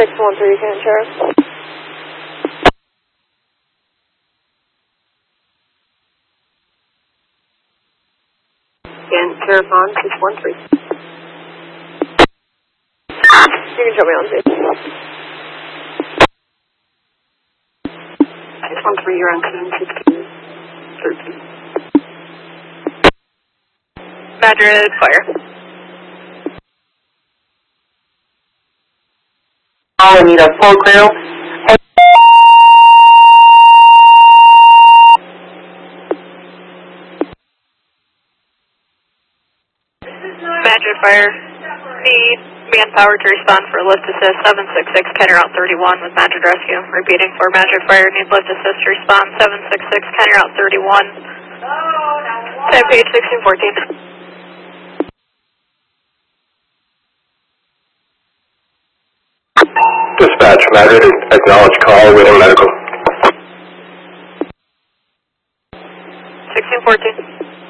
613, Can Sheriff. Can Sheriff on 613. You can show me on tape. 613, you're on 71613. Madrid, fire. I need a full crew. Madrid, fire. Need manpower to respond for lift assist 766, Kenner Route 31 with Madrid Rescue. Repeating for Madrid fire, need lift assist to respond 766, Kenner Route 31. Time page 1614. Dispatch, Madrid, acknowledge call, waiting medical. 1614.